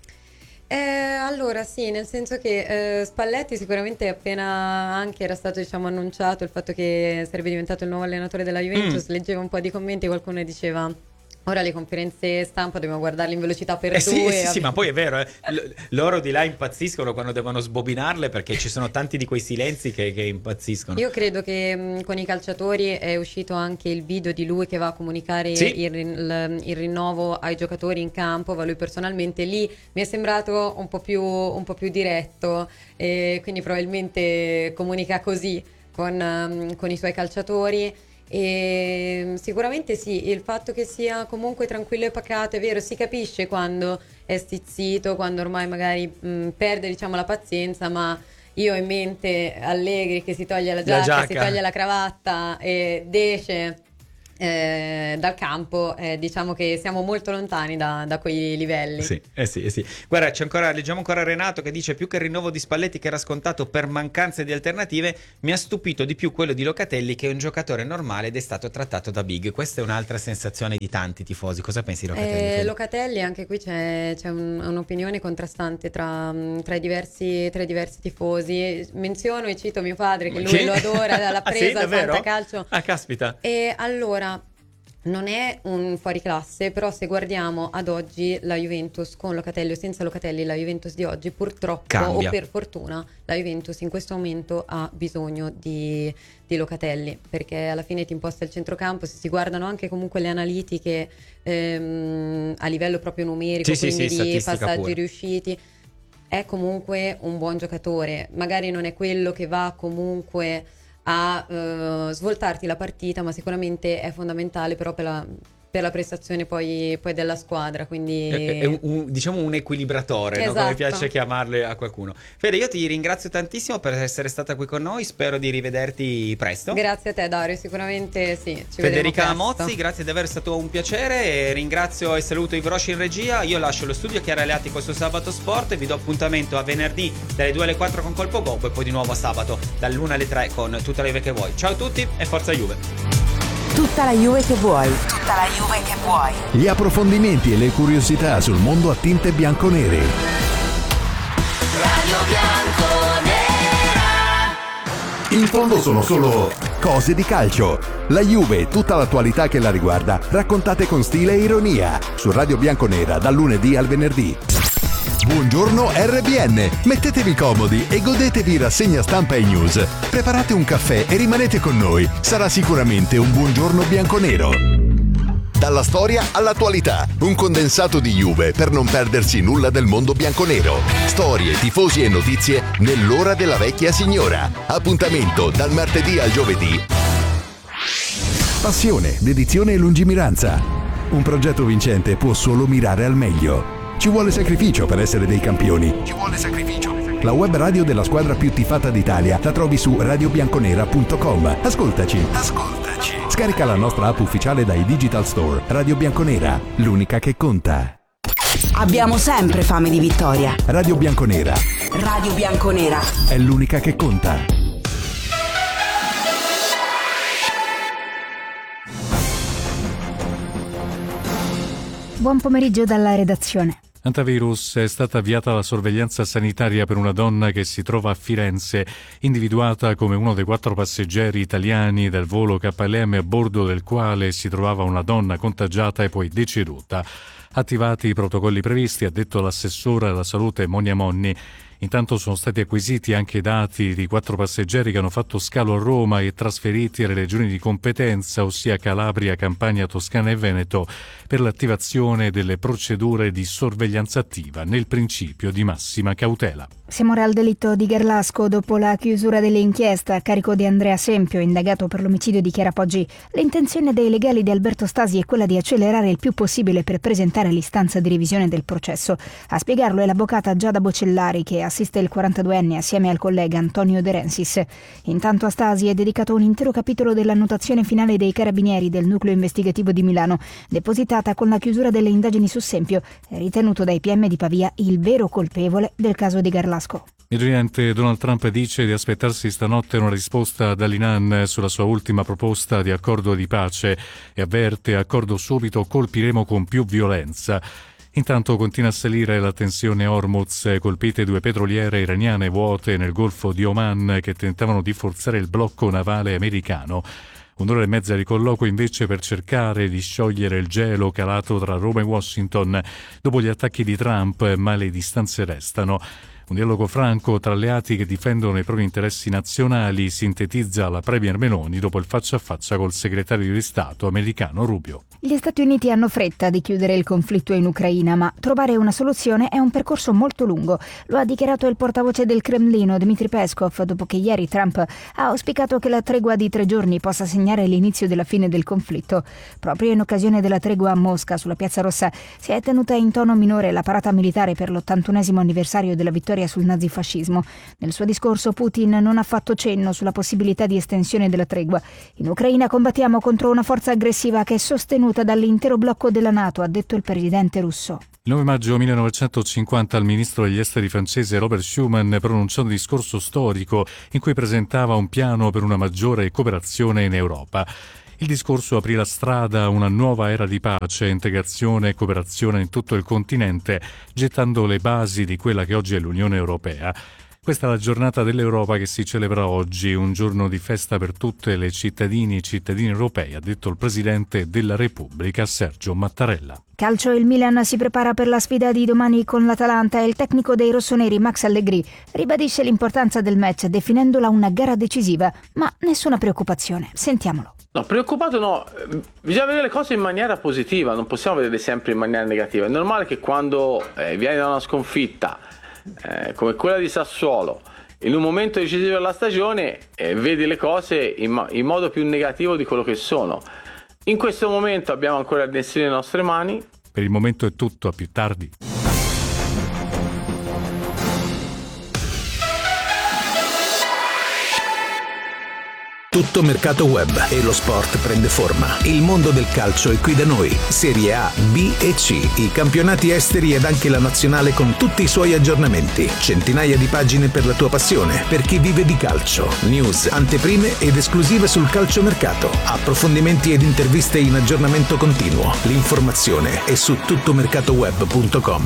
Allora sì, nel senso che Spalletti sicuramente appena anche era stato annunciato il fatto che sarebbe diventato il nuovo allenatore della Juventus, leggevo un po' di commenti, qualcuno diceva: ora le conferenze stampa dobbiamo guardarle in velocità per due. Sì, ma poi è vero, loro di là impazziscono quando devono sbobinarle, perché ci sono tanti di quei silenzi che impazziscono. Io credo che con i calciatori è uscito anche il video di lui che va a comunicare il rinnovo ai giocatori in campo, va lui personalmente, lì mi è sembrato un po' più diretto, e quindi probabilmente comunica così. con i suoi calciatori. E sicuramente sì, il fatto che sia comunque tranquillo e pacato, è vero, si capisce quando è stizzito, quando ormai magari perde, diciamo, la pazienza, ma io ho in mente Allegri che si toglie la giacca, si toglie la cravatta ed esce dal campo. Diciamo che siamo molto lontani da quei livelli. Sì. Guarda, leggiamo ancora Renato che dice: più che il rinnovo di Spalletti, che era scontato per mancanza di alternative, mi ha stupito di più quello di Locatelli, che è un giocatore normale ed è stato trattato da big. Questa è un'altra sensazione di tanti tifosi. Cosa pensi di Locatelli? Locatelli, anche qui c'è un'opinione contrastante tra i diversi tifosi. Menziono e cito mio padre, che lui lo adora, dalla presa al fantacalcio. Ah, caspita. E allora, non è un fuoriclasse, però se guardiamo ad oggi la Juventus con Locatelli o senza Locatelli, la Juventus di oggi purtroppo cambia. O per fortuna la Juventus in questo momento ha bisogno di Locatelli, perché alla fine ti imposta il centrocampo. Se si guardano anche comunque le analitiche a livello proprio numerico, quindi di passaggi pure riusciti, è comunque un buon giocatore. Magari non è quello che va comunque a svoltarti la partita, ma sicuramente è fondamentale però per la prestazione poi della squadra, quindi è diciamo un equilibratore, esatto, no? Come piace chiamarle a qualcuno. Fede, io ti ringrazio tantissimo per essere stata qui con noi, spero di rivederti presto. Grazie a te, Dario, sicuramente sì, ci Federica vedremo presto. Mozzi, grazie di aver stato un piacere, e ringrazio e saluto i Vrosci in regia. Io lascio lo studio Chiara Leati questo Sabato Sport e vi do appuntamento a venerdì dalle 2 alle 4 con Colpo Go, e poi di nuovo a sabato dall'1 alle 3 con Tutta la Juve che vuoi. Ciao a tutti e forza Juve! Tutta la Juve che vuoi. Tutta la Juve che vuoi. Gli approfondimenti e le curiosità sul mondo a tinte bianconere. Radio Bianconera. In fondo sono solo cose di calcio. La Juve e tutta l'attualità che la riguarda, raccontate con stile e ironia. Su Radio Bianconera dal lunedì al venerdì. Buongiorno RBN, mettetevi comodi e godetevi rassegna stampa e news. Preparate un caffè e rimanete con noi, sarà sicuramente un buongiorno bianconero. Dalla storia all'attualità, un condensato di Juve per non perdersi nulla del mondo bianconero. Storie, tifosi e notizie nell'ora della vecchia signora. Appuntamento dal martedì al giovedì. Passione, dedizione e lungimiranza. Un progetto vincente può solo mirare al meglio. Ci vuole sacrificio per essere dei campioni. Ci vuole sacrificio. La web radio della squadra più tifata d'Italia la trovi su radiobianconera.com. Ascoltaci. Scarica la nostra app ufficiale dai Digital Store. Radio Bianconera, l'unica che conta. Abbiamo sempre fame di vittoria. Radio Bianconera. Radio Bianconera è l'unica che conta. Buon pomeriggio dalla redazione. Antivirus, è stata avviata la sorveglianza sanitaria per una donna che si trova a Firenze, individuata come uno dei 4 passeggeri italiani del volo KLM a bordo del quale si trovava una donna contagiata e poi deceduta. Attivati i protocolli previsti, ha detto l'assessore alla salute Monia Monni. Intanto sono stati acquisiti anche i dati di 4 passeggeri che hanno fatto scalo a Roma e trasferiti alle regioni di competenza, ossia Calabria, Campania, Toscana e Veneto, per l'attivazione delle procedure di sorveglianza attiva nel principio di massima cautela. Siamo ora al delitto di Garlasco. Dopo la chiusura dell'inchiesta a carico di Andrea Sempio, indagato per l'omicidio di Chiara Poggi, l'intenzione dei legali di Alberto Stasi è quella di accelerare il più possibile per presentare l'istanza di revisione del processo. A spiegarlo è l'avvocata Giada Bocellari, che assiste il 42enne assieme al collega Antonio De Rensis. Intanto a Stasi è dedicato un intero capitolo dell'annotazione finale dei carabinieri del nucleo investigativo di Milano, depositata con la chiusura delle indagini su Sempio, ritenuto dai PM di Pavia il vero colpevole del caso di Garlasco. Il presidente Donald Trump dice di aspettarsi stanotte una risposta dall'Iran sulla sua ultima proposta di accordo di pace e avverte: accordo subito, colpiremo con più violenza. Intanto continua a salire la tensione a Hormuz, colpite 2 petroliere iraniane vuote nel Golfo di Oman che tentavano di forzare il blocco navale americano. 1 ora e mezza di colloquio invece per cercare di sciogliere il gelo calato tra Roma e Washington dopo gli attacchi di Trump, ma le distanze restano. Un dialogo franco tra alleati che difendono i propri interessi nazionali, sintetizza la premier Meloni dopo il faccia a faccia col segretario di Stato americano Rubio. Gli Stati Uniti hanno fretta di chiudere il conflitto in Ucraina, ma trovare una soluzione è un percorso molto lungo. Lo ha dichiarato il portavoce del Cremlino, Dmitry Peskov, dopo che ieri Trump ha auspicato che la tregua di 3 giorni possa segnare l'inizio della fine del conflitto. Proprio in occasione della tregua a Mosca, sulla Piazza Rossa, si è tenuta in tono minore la parata militare per l'81° anniversario della vittoria sul nazifascismo. Nel suo discorso Putin non ha fatto cenno sulla possibilità di estensione della tregua. In Ucraina combattiamo contro una forza aggressiva che è sostenuta dall'intero blocco della NATO, ha detto il presidente russo. Il 9 maggio 1950 il ministro degli esteri francese Robert Schuman pronunciò un discorso storico in cui presentava un piano per una maggiore cooperazione in Europa. Il discorso aprì la strada a una nuova era di pace, integrazione e cooperazione in tutto il continente, gettando le basi di quella che oggi è l'Unione Europea. Questa è la giornata dell'Europa che si celebra oggi, un giorno di festa per tutte le cittadini e cittadini europei, ha detto il Presidente della Repubblica Sergio Mattarella. Calcio, il Milan si prepara per la sfida di domani con l'Atalanta e il tecnico dei rossoneri Max Allegri ribadisce l'importanza del match definendola una gara decisiva, ma nessuna preoccupazione. Sentiamolo. No, preoccupato no, bisogna vedere le cose in maniera positiva, non possiamo vederle sempre in maniera negativa. È normale che quando vieni da una sconfitta come quella di Sassuolo, in un momento decisivo della stagione, vedi le cose in modo più negativo di quello che sono. In questo momento abbiamo ancora il destino nelle nostre mani. Per il momento è tutto, a più tardi. Tutto mercato web e lo sport prende forma. Il mondo del calcio è qui da noi. Serie A, B e C, i campionati esteri ed anche la nazionale con tutti i suoi aggiornamenti. Centinaia di pagine per la tua passione, per chi vive di calcio. News, anteprime ed esclusive sul calciomercato. Approfondimenti ed interviste in aggiornamento continuo. L'informazione è su tuttomercatoweb.com.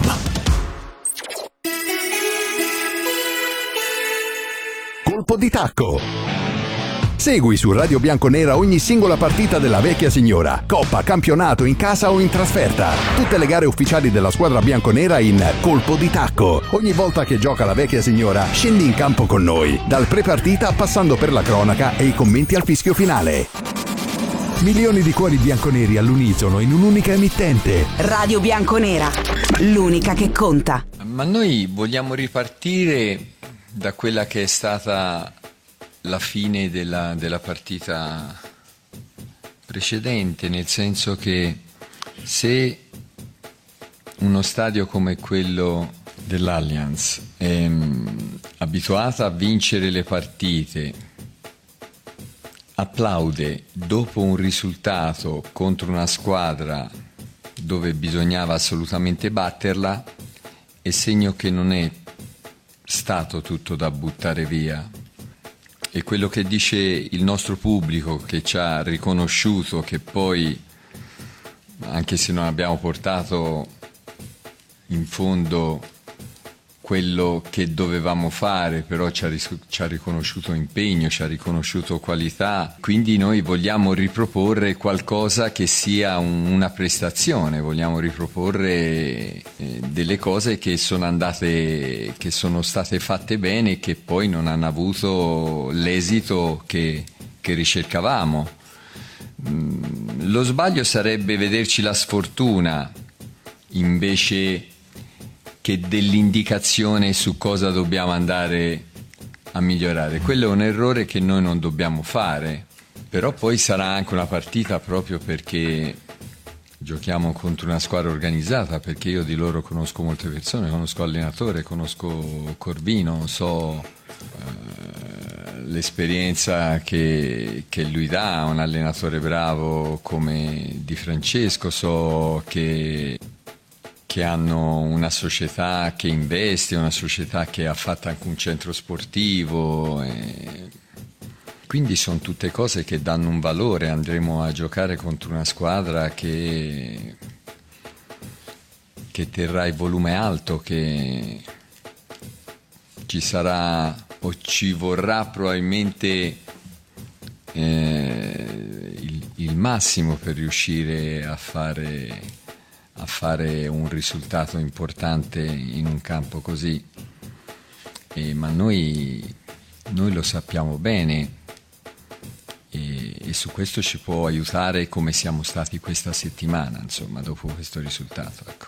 Colpo di tacco. Segui su Radio Bianconera ogni singola partita della vecchia signora, coppa, campionato, in casa o in trasferta. Tutte le gare ufficiali della squadra bianconera in Colpo di Tacco. Ogni volta che gioca la vecchia signora, scendi in campo con noi, dal pre-partita passando per la cronaca e i commenti al fischio finale. Milioni di cuori bianconeri all'unisono in un'unica emittente. Radio Bianconera, l'unica che conta. Ma noi vogliamo ripartire da quella che è stata la fine della partita precedente, nel senso che se uno stadio come quello dell'Allianz è abituato a vincere le partite, applaude dopo un risultato contro una squadra dove bisognava assolutamente batterla, è segno che non è stato tutto da buttare via. E quello che dice il nostro pubblico, che ci ha riconosciuto, che poi, anche se non abbiamo portato in fondo quello che dovevamo fare, però ci ha riconosciuto impegno, ci ha riconosciuto qualità, quindi noi vogliamo riproporre qualcosa che sia una prestazione, vogliamo riproporre delle cose che sono state fatte bene e che poi non hanno avuto l'esito che ricercavamo. Lo sbaglio sarebbe vederci la sfortuna invece che dell'indicazione su cosa dobbiamo andare a migliorare. Quello è un errore che noi non dobbiamo fare, però poi sarà anche una partita proprio perché giochiamo contro una squadra organizzata, perché io di loro conosco molte persone, conosco l'allenatore, conosco Corvino, so l'esperienza che lui dà, un allenatore bravo come Di Francesco, so che hanno una società che investe, una società che ha fatto anche un centro sportivo, quindi sono tutte cose che danno un valore. Andremo a giocare contro una squadra che terrà il volume alto, che ci sarà o ci vorrà probabilmente il massimo per riuscire a fare un risultato importante in un campo così, ma noi lo sappiamo bene e e su questo ci può aiutare come siamo stati questa settimana, insomma, dopo questo risultato, ecco.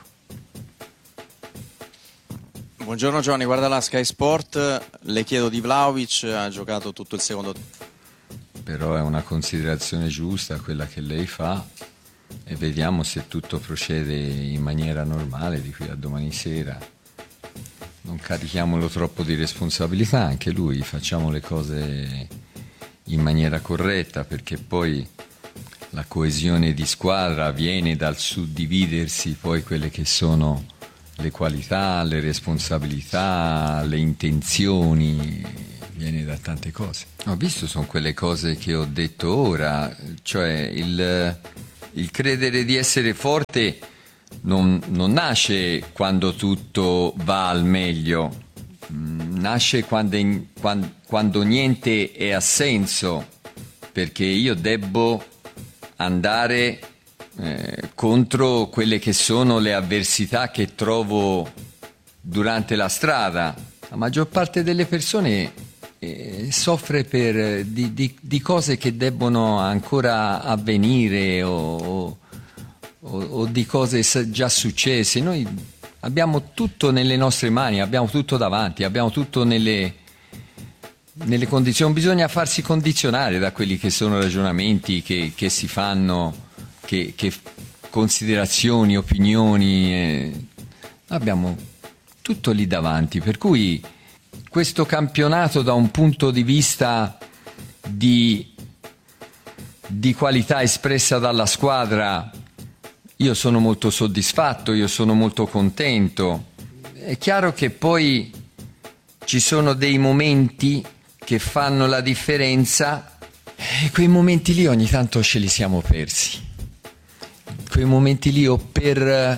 Buongiorno Giovanni, guarda la Sky Sport, le chiedo di Vlahovic, ha giocato tutto il secondo tempo. Però è una considerazione giusta quella che lei fa e vediamo se tutto procede in maniera normale di qui a domani sera. Non carichiamolo troppo di responsabilità, anche lui, facciamo le cose in maniera corretta, perché poi la coesione di squadra viene dal suddividersi poi quelle che sono le qualità, le responsabilità, le intenzioni, viene da tante cose. Ho visto, sono quelle cose che ho detto ora, cioè il credere di essere forte non nasce quando tutto va al meglio, nasce quando niente è a senso, perché io debbo andare contro quelle che sono le avversità che trovo durante la strada. La maggior parte delle persone soffre di cose che debbono ancora avvenire o di cose già successe. Noi abbiamo tutto nelle nostre mani, abbiamo tutto davanti, abbiamo tutto nelle condizioni. Bisogna farsi condizionare da quelli che sono ragionamenti che si fanno, che considerazioni, opinioni. Abbiamo tutto lì davanti, per cui questo campionato da un punto di vista di qualità espressa dalla squadra, io sono molto soddisfatto, io sono molto contento. È chiaro che poi ci sono dei momenti che fanno la differenza e quei momenti lì ogni tanto ce li siamo persi. Quei momenti lì o per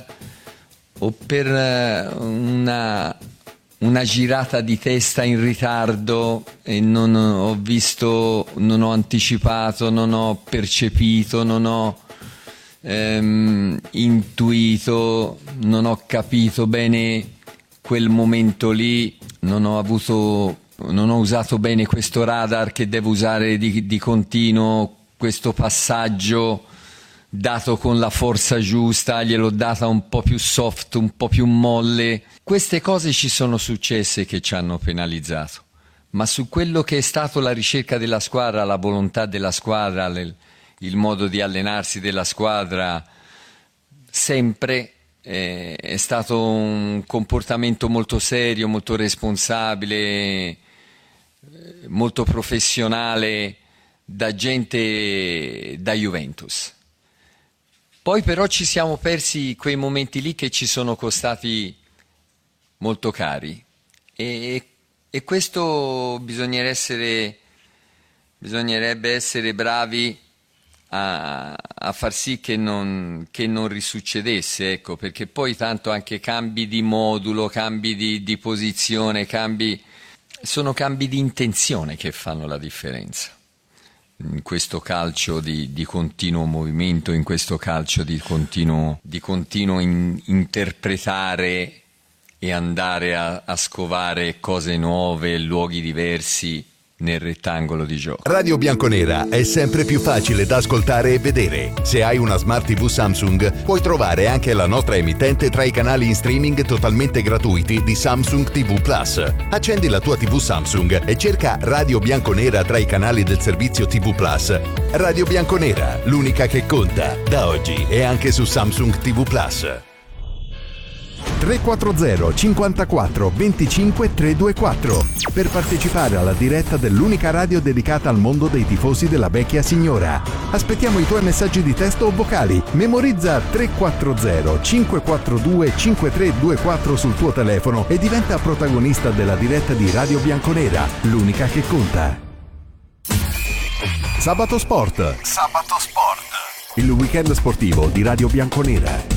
una girata di testa in ritardo e non ho visto, non ho anticipato, non ho percepito, non ho intuito, non ho capito bene quel momento lì, non ho usato bene questo radar che devo usare di continuo, questo passaggio dato con la forza giusta, gliel'ho data un po' più soft, un po' più molle. Queste cose ci sono successe che ci hanno penalizzato, ma su quello che è stato la ricerca della squadra, la volontà della squadra, il modo di allenarsi della squadra, sempre è stato un comportamento molto serio, molto responsabile, molto professionale da gente da Juventus. Poi però ci siamo persi quei momenti lì che ci sono costati molto cari e questo bisognerebbe essere bravi a far sì che non risuccedesse, ecco, perché poi tanto anche cambi di modulo, cambi di posizione, sono cambi di intenzione che fanno la differenza. In questo calcio di continuo movimento, in questo calcio di continuo interpretare e andare a scovare cose nuove, luoghi diversi nel rettangolo di gioco. Radio Bianconera è sempre più facile da ascoltare e vedere. Se hai una Smart TV Samsung, puoi trovare anche la nostra emittente tra i canali in streaming totalmente gratuiti di Samsung TV Plus. Accendi la tua TV Samsung e cerca Radio Bianconera tra i canali del servizio TV Plus. Radio Bianconera, l'unica che conta. Da oggi è anche su Samsung TV Plus. 340 54 25 324 per partecipare alla diretta dell'unica radio dedicata al mondo dei tifosi della vecchia signora. Aspettiamo i tuoi messaggi di testo o vocali. Memorizza 340 542 5324 sul tuo telefono e diventa protagonista della diretta di Radio Bianconera, l'unica che conta. Sabato Sport. Il weekend sportivo di Radio Bianconera.